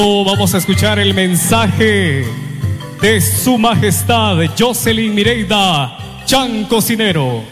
Vamos a escuchar el mensaje de Su Majestad Jocelyn Mireida Chan Cocinero.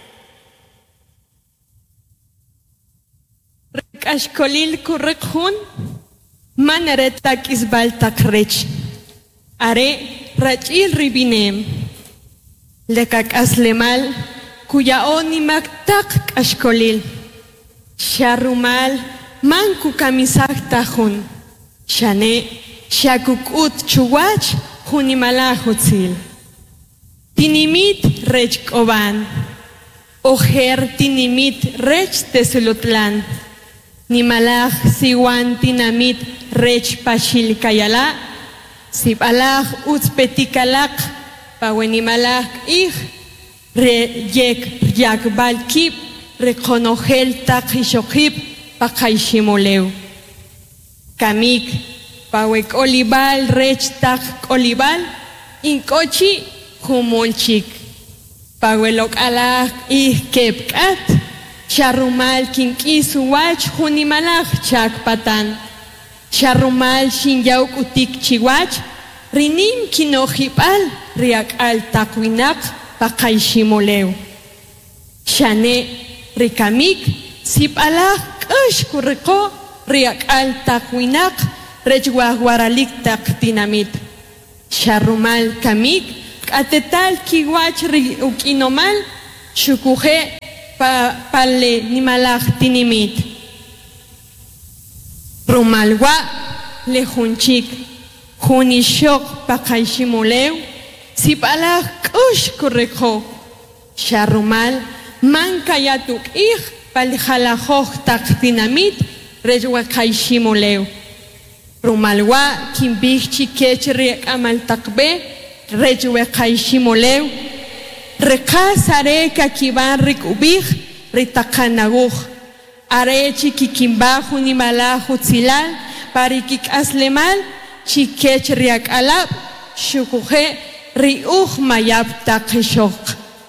Ashkolil kurrekun manaretak isbaltak rech are rachil ribinem lekak aslemal kuya onimaktak ashkolil sharumal manku kamisak tajun shane shakukut chuwach junimalajutsil tinimit rech koban ojer tinimit rech tesulutlan Nimalaj siwan tinamit rech pashil kayala, sibalaj utzpetikalak, pawenimalaj re yek yakbalkip, reconogel takishokip, pakaishimoleu. Kamik, pawek olibal rech tak olibal, inkochi humolchik. Pawelok alaj kepkat, Sharumal kinkisu wach junimalaj chakpatan. Sharumal shinyauk utik chiwach rinim kinojipal riak al takwinak pakaishimoleu. Shane rikamik sipalaj kashkuriko riak al takwinak rechwaguaralik tak dinamit. Sharumal kamik katetal kiwach ukinomal shukuje pale nimalaj tinimit. Rumalwa lejunchik junishok pakaishimoleu sipalaj kushkureko sharumal mankayatuk paljalajoj tak tinamit rejwakaishimoleu. Rumalwa kimbikchi kechriek amal takbe rejwakaishimoleu. Recasare kakiban rikubij ritakanaguj arechi kikimba junimala jutzilal parikik aslemal chikech riak alab shukuje riuj mayab takishok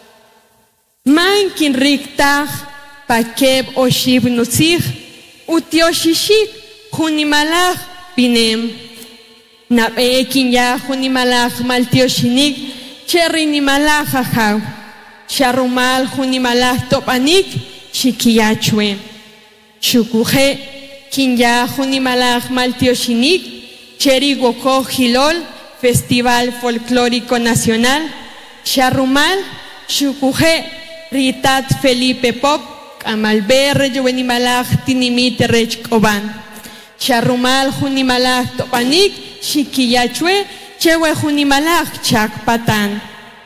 mankin riktaj pakeb oshib nutzij utioshishik junimalaj pinem nabekin ya junimalaj maltioshinik Cherry ni malajajaw, sharumal junimalaj topanik, chiquiyachwe. Shukuje, kinya junimalaj maltioshinik, cherry goko hilol, Festival Folclórico Nacional, sharumal, shukuje, ritat Felipe Pop, amalberre juvenimalaj tinimite rechkoban. Sharumal junimalaj topanik, chiquiyachwe, Chewe junimalaj chakpatan.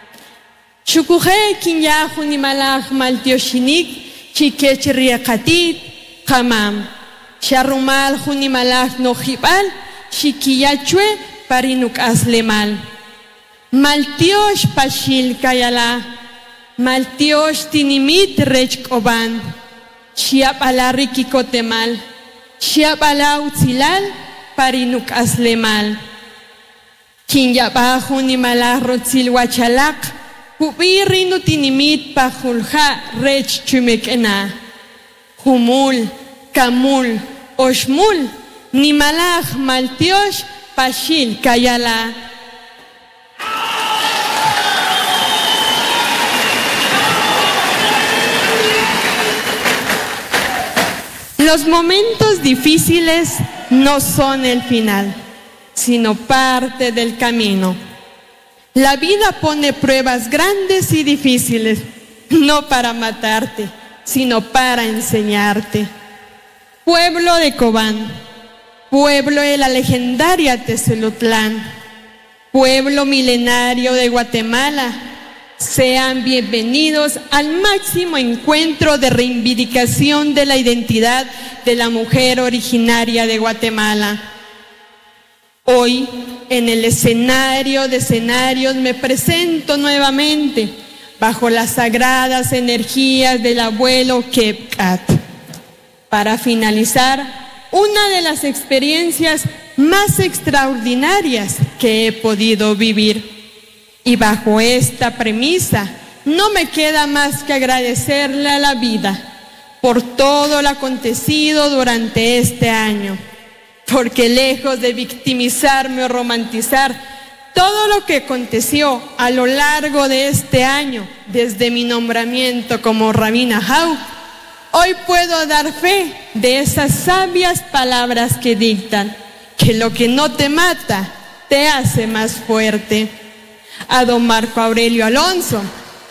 Shukuje kinya junimalaj maltioshinik chikech riakatit kamam. Sharumal junimalaj nojibal shikiyachwe parinuk aslemal. Maltiosh pashil kayala. Maltiosh tinimit rechkoban. Shiapala rikikotemal. Shiapala utzilal parinuk aslemal. Kinyaba junimalaj rotzil wachalak, pupirri nutinimit pajulja rech chumekena. Humul, kamul, oshmul, nimalaj maltiosh pashil kayala. Los momentos difíciles no son el final, sino parte del camino. La vida pone pruebas grandes y difíciles, no para matarte, sino para enseñarte. Pueblo de Cobán, pueblo de la legendaria Tezelotlán, pueblo milenario de Guatemala, sean bienvenidos al máximo encuentro de reivindicación de la identidad de la mujer originaria de Guatemala. Hoy, en el escenario de escenarios, me presento nuevamente bajo las sagradas energías del abuelo Kepkat, para finalizar una de las experiencias más extraordinarias que he podido vivir. Y bajo esta premisa, no me queda más que agradecerle a la vida por todo lo acontecido durante este año. porque lejos de victimizarme o romantizar todo lo que aconteció a lo largo de este año, desde mi nombramiento como Rabina Hau, hoy puedo dar fe de esas sabias palabras que dictan, que lo que no te mata, te hace más fuerte. A don Marco Aurelio Alonso,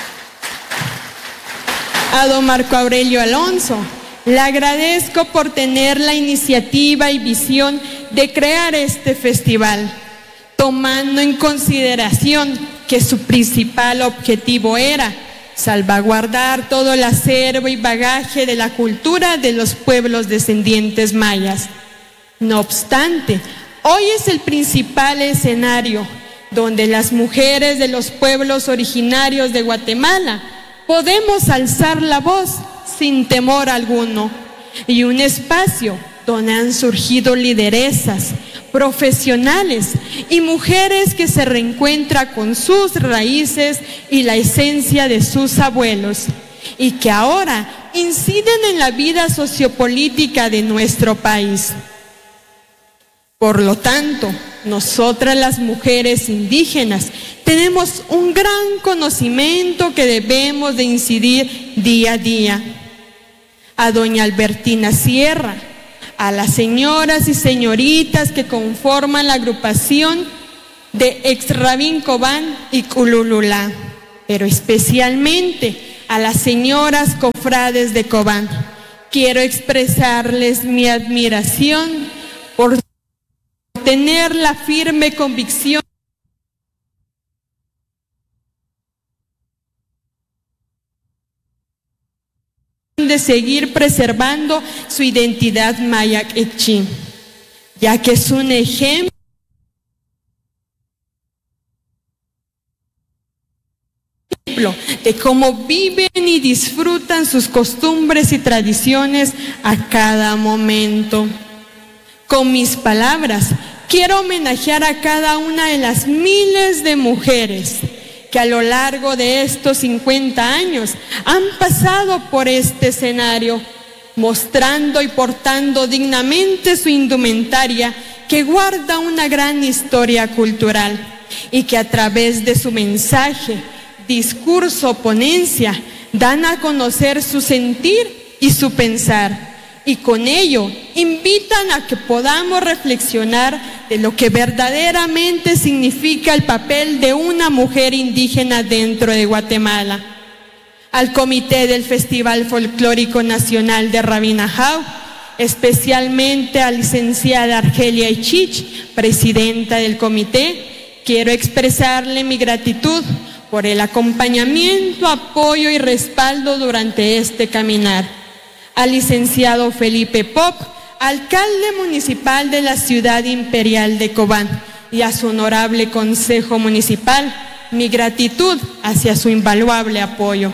le agradezco por tener la iniciativa y visión de crear este festival, tomando en consideración que su principal objetivo era salvaguardar todo el acervo y bagaje de la cultura de los pueblos descendientes mayas. No obstante, hoy es el principal escenario donde las mujeres de los pueblos originarios de Guatemala podemos alzar la voz sin temor alguno, y un espacio donde han surgido lideresas, profesionales y mujeres que se reencuentran con sus raíces y la esencia de sus abuelos, y que ahora inciden en la vida sociopolítica de nuestro país. Por lo tanto, nosotras las mujeres indígenas tenemos un gran conocimiento que debemos de incidir día a día. A doña Albertina Sierra, a las señoras y señoritas que conforman la agrupación de Ex-Rabín Cobán y Culululá, pero especialmente a las señoras cofrades de Cobán, quiero expresarles mi admiración por tener la firme convicción de seguir preservando su identidad maya quechí, ya que es un ejemplo de cómo viven y disfrutan sus costumbres y tradiciones a cada momento. Con mis palabras, quiero homenajear a cada una de las miles de mujeres que a lo largo de estos 50 años han pasado por este escenario, mostrando y portando dignamente su indumentaria que guarda una gran historia cultural y que a través de su mensaje, discurso, ponencia, dan a conocer su sentir y su pensar. Y con ello invitan a que podamos reflexionar de lo que verdaderamente significa el papel de una mujer indígena dentro de Guatemala. Al comité del Festival Folclórico Nacional de Rabina Hau, especialmente a licenciada Argelia Ichich, presidenta del comité, quiero expresarle mi gratitud por el acompañamiento, apoyo y respaldo durante este caminar. Al licenciado Felipe Pop, alcalde municipal de la ciudad imperial de Cobán, y a su honorable consejo municipal, mi gratitud hacia su invaluable apoyo.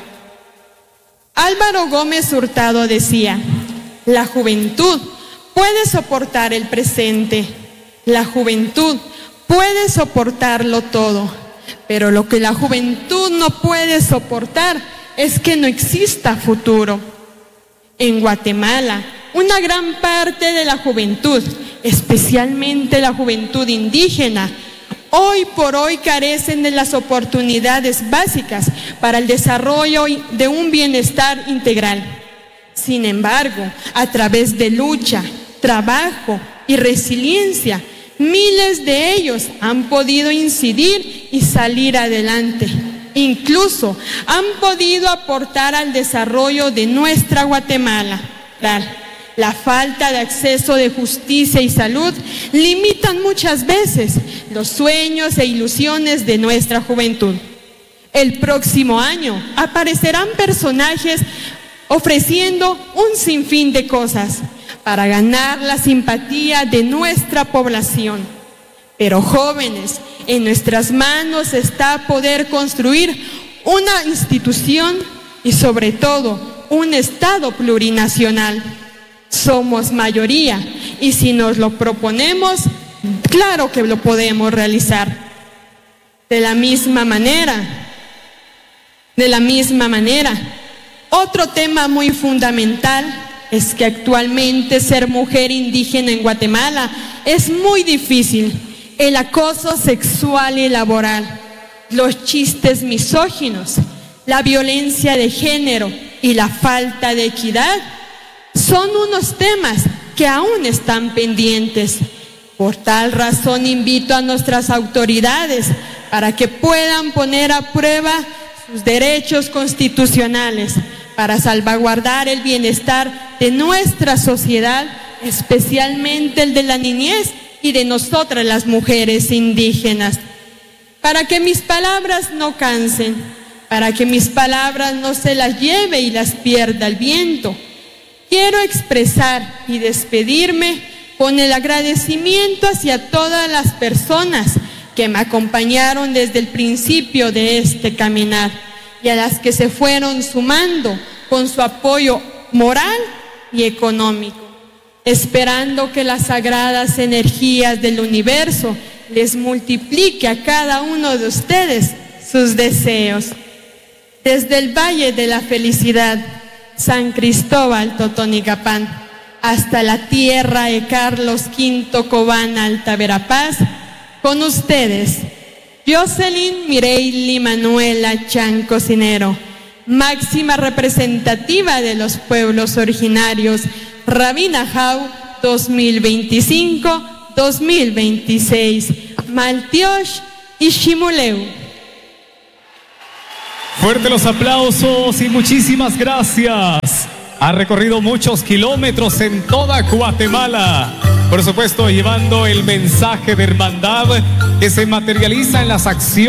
Álvaro Gómez Hurtado decía: la juventud puede soportar el presente, la juventud puede soportarlo todo, pero lo que la juventud no puede soportar es que no exista futuro. En Guatemala, una gran parte de la juventud, especialmente la juventud indígena, hoy por hoy carecen de las oportunidades básicas para el desarrollo de un bienestar integral. Sin embargo, a través de lucha, trabajo y resiliencia, miles de ellos han podido incidir y salir adelante. Incluso han podido aportar al desarrollo de nuestra Guatemala. La falta de acceso de justicia y salud limitan muchas veces los sueños e ilusiones de nuestra juventud. El próximo año aparecerán personajes ofreciendo un sinfín de cosas para ganar la simpatía de nuestra población. Pero jóvenes, en nuestras manos está poder construir una institución y sobre todo un Estado plurinacional. Somos mayoría y si nos lo proponemos, claro que lo podemos realizar. De la misma manera, otro tema muy fundamental es que actualmente ser mujer indígena en Guatemala es muy difícil. El acoso sexual y laboral, los chistes misóginos, la violencia de género y la falta de equidad son unos temas que aún están pendientes. Por tal razón invito a nuestras autoridades para que puedan poner a prueba sus derechos constitucionales para salvaguardar el bienestar de nuestra sociedad, especialmente el de la niñez y de nosotras las mujeres indígenas. Para que mis palabras no cansen, para que mis palabras no se las lleve y las pierda el viento, quiero expresar y despedirme con el agradecimiento hacia todas las personas que me acompañaron desde el principio de este caminar y a las que se fueron sumando con su apoyo moral y económico, esperando que las sagradas energías del universo les multiplique a cada uno de ustedes sus deseos. Desde el Valle de la Felicidad, San Cristóbal Totonicapán, hasta la tierra de Carlos V Cobán, Alta Verapaz, con ustedes, Jocelyn Mireille Manuela Chan Cocinero, máxima representativa de los pueblos originarios, Rabinajau 2025-2026, Maltiosh y Ximuleu. Fuerte los aplausos y muchísimas gracias. Ha recorrido muchos kilómetros en toda Guatemala, por supuesto llevando el mensaje de hermandad que se materializa en las acciones